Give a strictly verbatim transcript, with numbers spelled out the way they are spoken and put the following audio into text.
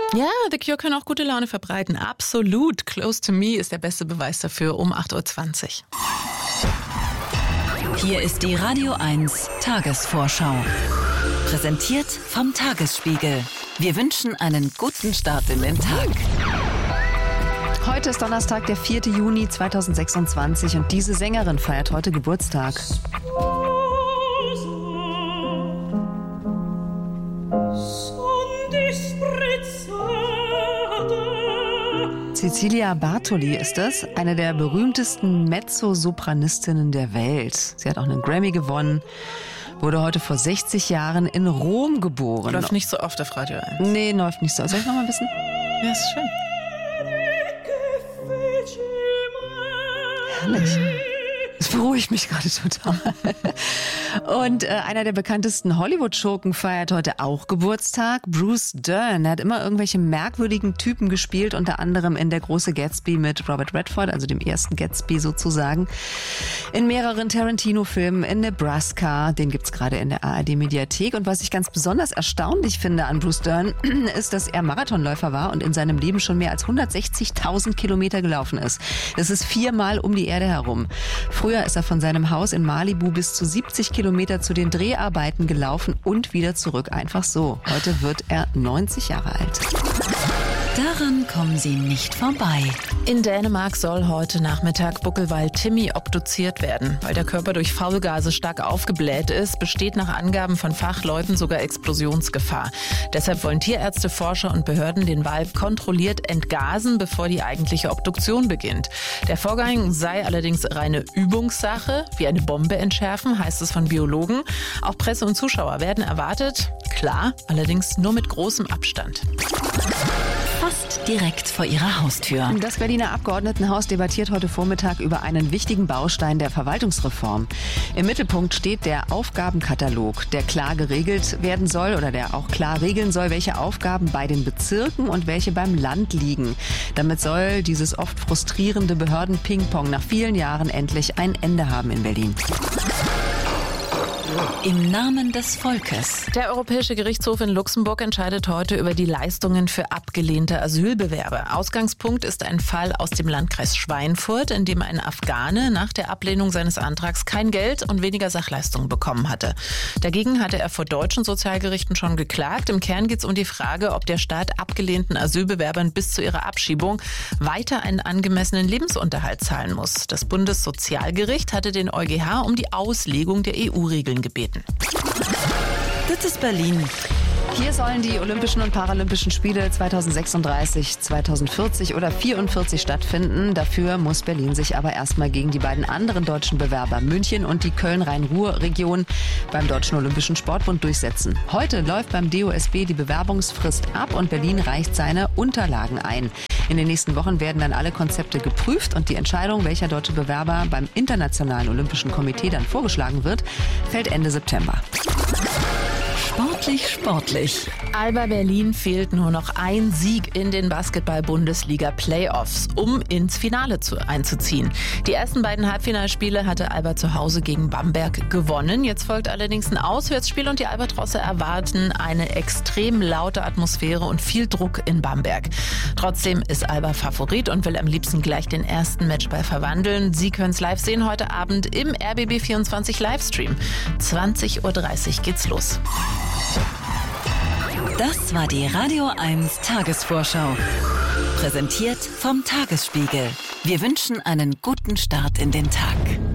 Ja, The Cure können auch gute Laune verbreiten. Absolut. Close to Me ist der beste Beweis dafür um acht Uhr zwanzig. Hier ist die Radio eins Tagesvorschau. Präsentiert vom Tagesspiegel. Wir wünschen einen guten Start in den Tag. Heute ist Donnerstag, der vierte Juni zweitausendsechsundzwanzig und diese Sängerin feiert heute Geburtstag. Cecilia Bartoli ist es, eine der berühmtesten Mezzosopranistinnen der Welt. Sie hat auch einen Grammy gewonnen, wurde heute vor sechzig Jahren in Rom geboren. Läuft nicht so oft auf Radio eins. Nee, läuft nicht so. Soll ich noch mal ein bisschen? Ja, ist schön. Herrlich. Das beruhigt mich gerade total. Und äh, einer der bekanntesten Hollywood-Schurken feiert heute auch Geburtstag. Bruce Dern. Er hat immer irgendwelche merkwürdigen Typen gespielt, unter anderem in Der große Gatsby mit Robert Redford, also dem ersten Gatsby sozusagen. In mehreren Tarantino-Filmen, in Nebraska, den gibt's gerade in der A R D-Mediathek. Und was ich ganz besonders erstaunlich finde an Bruce Dern, ist, dass er Marathonläufer war und in seinem Leben schon mehr als hundertsechzigtausend Kilometer gelaufen ist. Das ist viermal um die Erde herum. Früher ist er von seinem Haus in Malibu bis zu siebzig Kilometer zu den Dreharbeiten gelaufen und wieder zurück. Einfach so. Heute wird er neunzig Jahre alt. Daran kommen Sie nicht vorbei. In Dänemark soll heute Nachmittag Buckelwal Timmy obduziert werden. Weil der Körper durch Faulgase stark aufgebläht ist, besteht nach Angaben von Fachleuten sogar Explosionsgefahr. Deshalb wollen Tierärzte, Forscher und Behörden den Wal kontrolliert entgasen, bevor die eigentliche Obduktion beginnt. Der Vorgang sei allerdings reine Übungssache, wie eine Bombe entschärfen, heißt es von Biologen. Auch Presse und Zuschauer werden erwartet, klar, allerdings nur mit großem Abstand. Fast direkt vor ihrer Haustür. Das Berliner Abgeordnetenhaus debattiert heute Vormittag über einen wichtigen Baustein der Verwaltungsreform. Im Mittelpunkt steht der Aufgabenkatalog, der klar geregelt werden soll oder der auch klar regeln soll, welche Aufgaben bei den Bezirken und welche beim Land liegen. Damit soll dieses oft frustrierende Behörden-Ping-Pong nach vielen Jahren endlich ein Ende haben in Berlin. Im Namen des Volkes. Der Europäische Gerichtshof in Luxemburg entscheidet heute über die Leistungen für abgelehnte Asylbewerber. Ausgangspunkt ist ein Fall aus dem Landkreis Schweinfurt, in dem ein Afghane nach der Ablehnung seines Antrags kein Geld und weniger Sachleistungen bekommen hatte. Dagegen hatte er vor deutschen Sozialgerichten schon geklagt. Im Kern geht es um die Frage, ob der Staat abgelehnten Asylbewerbern bis zu ihrer Abschiebung weiter einen angemessenen Lebensunterhalt zahlen muss. Das Bundessozialgericht hatte den EuGH um die Auslegung der E U-Regeln gebeten. Das ist Berlin. Hier sollen die Olympischen und Paralympischen Spiele zweitausendsechsunddreißig, zweitausendvierzig oder vierundvierzig stattfinden. Dafür muss Berlin sich aber erstmal gegen die beiden anderen deutschen Bewerber München und die Köln-Rhein-Ruhr-Region beim Deutschen Olympischen Sportbund durchsetzen. Heute läuft beim D O S B die Bewerbungsfrist ab und Berlin reicht seine Unterlagen ein. In den nächsten Wochen werden dann alle Konzepte geprüft und die Entscheidung, welcher deutsche Bewerber beim Internationalen Olympischen Komitee dann vorgeschlagen wird, fällt Ende September. Sportlich, sportlich. Alba Berlin fehlt nur noch ein Sieg in den Basketball-Bundesliga-Playoffs, um ins Finale zu, einzuziehen. Die ersten beiden Halbfinalspiele hatte Alba zu Hause gegen Bamberg gewonnen. Jetzt folgt allerdings ein Auswärtsspiel und die Albatrosse erwarten eine extrem laute Atmosphäre und viel Druck in Bamberg. Trotzdem ist Alba Favorit und will am liebsten gleich den ersten Matchball verwandeln. Sie können es live sehen heute Abend im R B B vierundzwanzig Livestream. zwanzig Uhr dreißig geht's los. Das war die Radio eins Tagesvorschau. Präsentiert vom Tagesspiegel. Wir wünschen einen guten Start in den Tag.